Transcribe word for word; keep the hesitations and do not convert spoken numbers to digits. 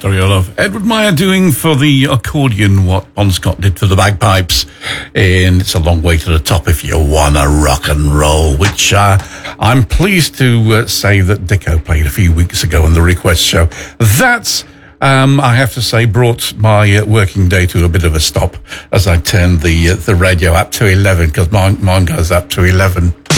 Stereo Love. Edward Meyer doing for the accordion what Bon Scott did for the bagpipes. And it's a long way to the top if you want to rock and roll, which uh, I'm pleased to uh, say that Dicko played a few weeks ago on the request show. That's, um, I have to say, brought my uh, working day to a bit of a stop as I turned the uh, the radio up to eleven, because mine, mine goes up to eleven.